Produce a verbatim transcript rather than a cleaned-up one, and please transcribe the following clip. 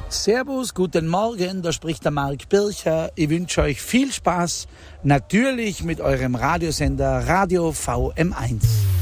Servus, guten Morgen, da spricht der Marc Bircher. Ich wünsche euch viel Spaß, natürlich mit eurem Radiosender Radio V M eins.